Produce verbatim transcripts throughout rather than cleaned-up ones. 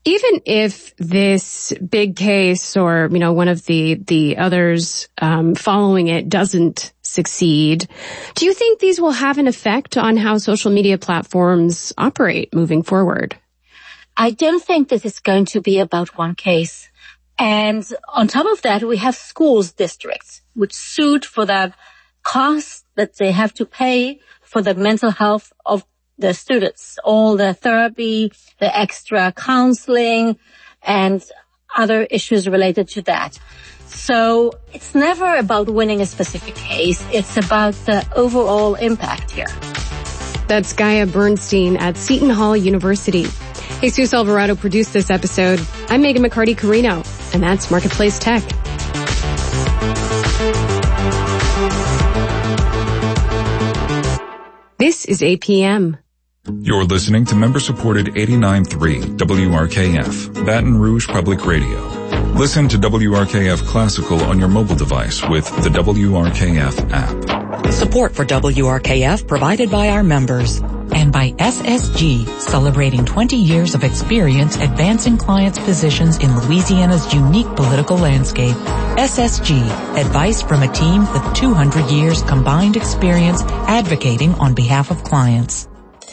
Even if this big case or, you know, one of the, the others um, following it doesn't succeed, do you think these will have an effect on how social media platforms operate moving forward? I don't think this is going to be about one case. And on top of that, we have schools districts which sued for the costs that they have to pay for the mental health of the students, all the therapy, the extra counseling, and other issues related to that. So it's never about winning a specific case. It's about the overall impact here. That's Gaia Bernstein at Seton Hall University. Jesus Alvarado produced this episode. I'm Megan McCarty-Carino, and that's Marketplace Tech. This is A P M. You're listening to member-supported eighty-nine point three W R K F, Baton Rouge Public Radio. Listen to W R K F Classical on your mobile device with the W R K F app. Support for W R K F provided by our members. And by S S G, celebrating twenty years of experience advancing clients' positions in Louisiana's unique political landscape. S S G, advice from a team with two hundred years combined experience advocating on behalf of clients.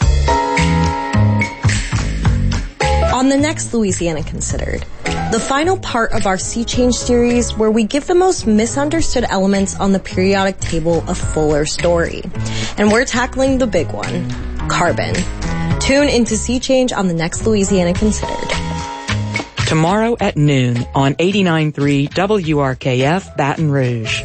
On the next Louisiana Considered, the final part of our Sea Change series where we give the most misunderstood elements on the periodic table a fuller story. And we're tackling the big one, carbon. Tune into Sea Change on the next Louisiana Considered. Tomorrow at noon on eighty-nine point three W R K F Baton Rouge.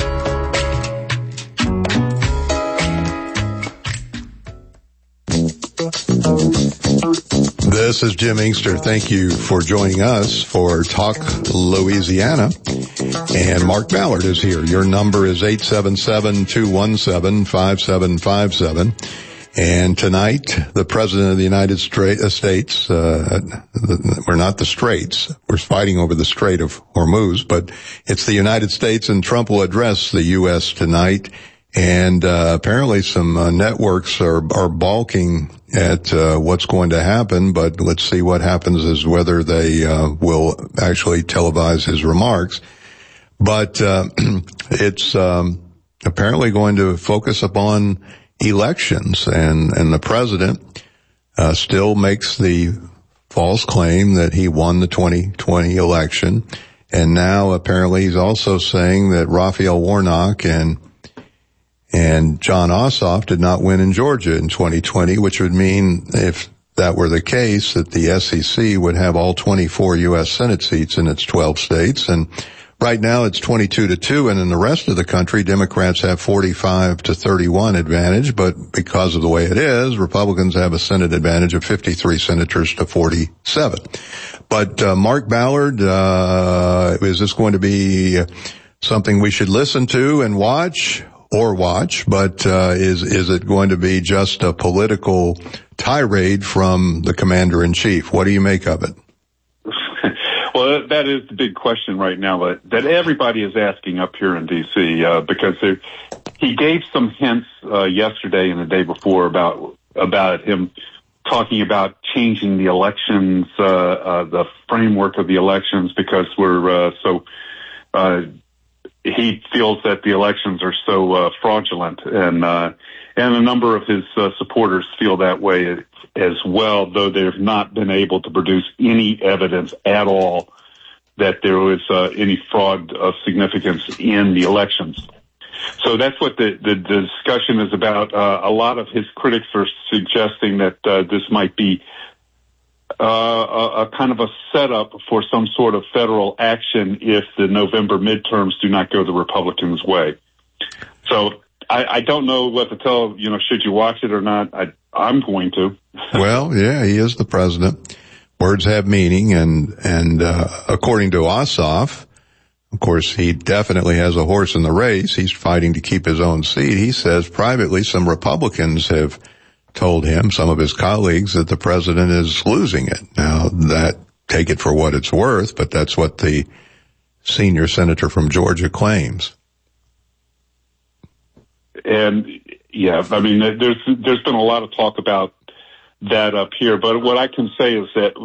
This is Jim Inkster. Thank you for joining us for Talk Louisiana. And Mark Ballard is here. Your number is eight seven seven, two one seven, five seven five seven. And tonight, the President of the United States, uh, we're not the Straits. We're fighting over the Strait of Hormuz, but it's the United States, and Trump will address the U S tonight. And uh, apparently some uh, networks are, are balking at uh, what's going to happen, but let's see what happens as whether they uh, will actually televise his remarks. But uh, it's um, apparently going to focus upon elections, and, and the president uh, still makes the false claim that he won the twenty twenty election. And now apparently he's also saying that Raphael Warnock and And John Ossoff did not win in Georgia in twenty twenty, which would mean, if that were the case, that the S E C would have all twenty-four U S Senate seats in its twelve states. And right now it's twenty-two to two, and in the rest of the country, Democrats have forty-five to thirty-one advantage. But because of the way it is, Republicans have a Senate advantage of fifty-three senators to forty-seven. But uh, Mark Ballard, uh, is this going to be something we should listen to and watch? Or watch, but uh, is is it going to be just a political tirade from the commander-in-chief? What do you make of it? Well, that is the big question right now that, that everybody is asking up here in D C uh, because there, he gave some hints uh, yesterday and the day before about about him talking about changing the elections, uh, uh, the framework of the elections, because we're uh, so. Uh, He feels that the elections are so uh, fraudulent, and uh, and a number of his uh, supporters feel that way as well, though they've not been able to produce any evidence at all that there was uh, any fraud of significance in the elections. So that's what the, the, the discussion is about. Uh, a lot of his critics are suggesting that uh, this might be Uh, a, a kind of a setup for some sort of federal action if the November midterms do not go the Republicans' way. So I, I don't know what to tell, you know, should you watch it or not? I, I'm going to. Well, yeah, he is the president. Words have meaning, and, and, uh, according to Ossoff, of course, he definitely has a horse in the race. He's fighting to keep his own seat. He says privately some Republicans have told him, some of his colleagues, that the president is losing it. Now, that, take it for what it's worth, but that's what the senior senator from Georgia claims. And, yeah, I mean, there's there's been a lot of talk about that up here, but what I can say is that